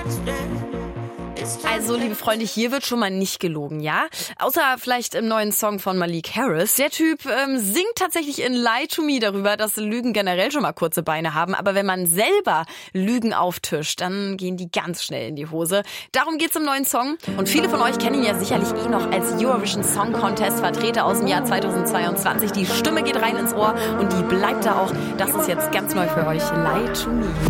Also, liebe Freunde, hier wird schon mal nicht gelogen, ja? Außer vielleicht im neuen Song von Malik Harris. Der Typ singt tatsächlich in Lie to Me darüber, dass Lügen generell schon mal kurze Beine haben. Aber wenn man selber Lügen auftischt, dann gehen die ganz schnell in die Hose. Darum geht's im neuen Song. Und viele von euch kennen ihn ja sicherlich noch als Eurovision Song Contest Vertreter aus dem Jahr 2022. Die Stimme geht rein ins Ohr und die bleibt da auch. Das ist jetzt ganz neu für euch. Lie to Me.